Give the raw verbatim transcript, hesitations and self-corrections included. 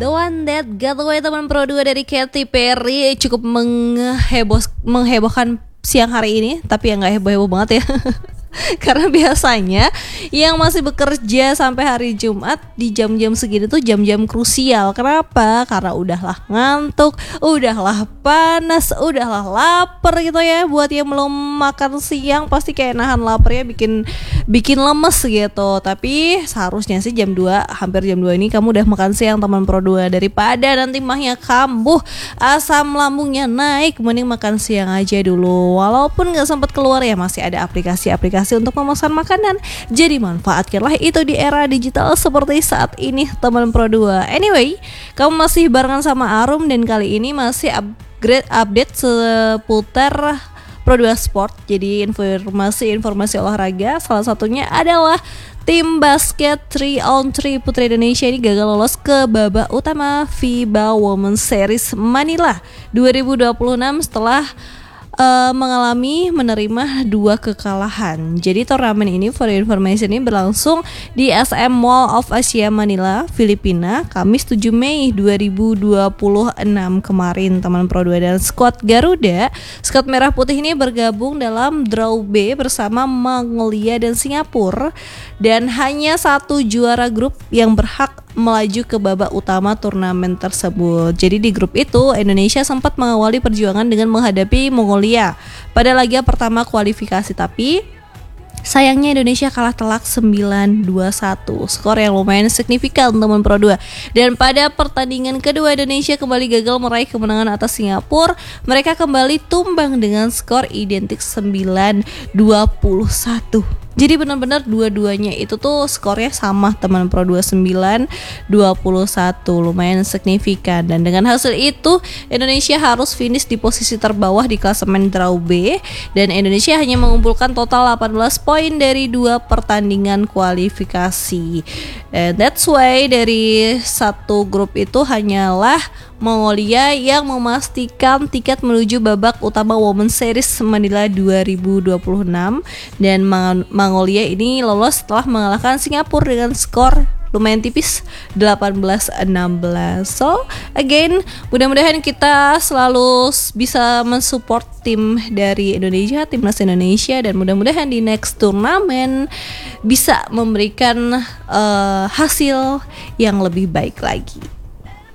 The One That Got Away, teman pro dua dari Katy Perry, cukup mengheboh, menghebohkan siang hari ini. Tapi ya gak heboh-heboh banget ya karena biasanya yang masih bekerja sampai hari Jumat di jam-jam segini tuh jam-jam krusial. Kenapa? Karena udahlah ngantuk, udahlah panas, udahlah lapar gitu ya. Buat yang belum makan siang pasti kayak nahan laparnya bikin bikin lemes gitu. Tapi seharusnya sih jam dua, hampir jam dua ini kamu udah makan siang teman pro dua. Daripada nanti mahnya kambuh, asam lambungnya naik, mending makan siang aja dulu. Walaupun gak sempat keluar ya masih ada aplikasi-aplikasi untuk memesan makanan. Jadi manfaatkanlah itu di era digital seperti saat ini teman pro dua. Anyway, kamu masih barengan sama Arum dan kali ini masih upgrade update seputar Pro dua Sport. Jadi informasi-informasi olahraga, salah satunya adalah tim basket tiga on tiga Putri Indonesia ini gagal lolos ke babak utama FIBA Women's Series Manila dua ribu dua puluh enam setelah Uh, mengalami menerima dua kekalahan. Jadi turnamen ini, for information, ini berlangsung di S M Mall of Asia Manila, Filipina, Kamis tujuh Mei dua ribu dua puluh enam kemarin teman pro dua. Dan skuad Garuda, skuad merah putih ini bergabung dalam draw B bersama Mongolia dan Singapura, dan hanya satu juara grup yang berhak melaju ke babak utama turnamen tersebut. Jadi di grup itu Indonesia sempat mengawali perjuangan dengan menghadapi Mongolia pada laga pertama kualifikasi, tapi sayangnya Indonesia kalah telak sembilan dua satu, skor yang lumayan signifikan teman pro dua. Dan pada pertandingan kedua Indonesia kembali gagal meraih kemenangan atas Singapura. Mereka kembali tumbang dengan skor identik sembilan dua satu. Jadi benar-benar dua-duanya itu tuh skornya sama teman pro dua, sembilan dua satu, lumayan signifikan. Dan dengan hasil itu Indonesia harus finish di posisi terbawah di klasemen draw B, dan Indonesia hanya mengumpulkan total delapan belas poin dari dua pertandingan kualifikasi. And that's why dari satu grup itu hanyalah Mongolia yang memastikan tiket menuju babak utama Women's Series Manila dua ribu dua puluh enam, dan Mongolia ini lolos setelah mengalahkan Singapura dengan skor lumayan tipis delapan belas enam belas. So again, mudah-mudahan kita selalu bisa mensupport tim dari Indonesia, timnas Indonesia, dan mudah-mudahan di next turnamen bisa memberikan uh, hasil yang lebih baik lagi.